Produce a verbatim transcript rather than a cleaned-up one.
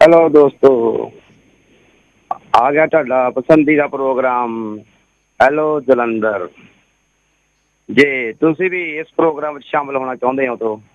Hello ਦੋਸਤੋ, ਆ ਗਿਆ ਤੁਹਾਡਾ ਪਸੰਦੀਦਾ ਪ੍ਰੋਗਰਾਮ ਹੈਲੋ ਜਲੰਧਰ। ਜੇ ਤੁਸੀਂ ਵੀ ਇਸ ਪ੍ਰੋਗਰਾਮ ਵਿੱਚ ਸ਼ਾਮਿਲ ਹੋਣਾ ਚਾਹੁੰਦੇ ਹੋ ਤਾਂ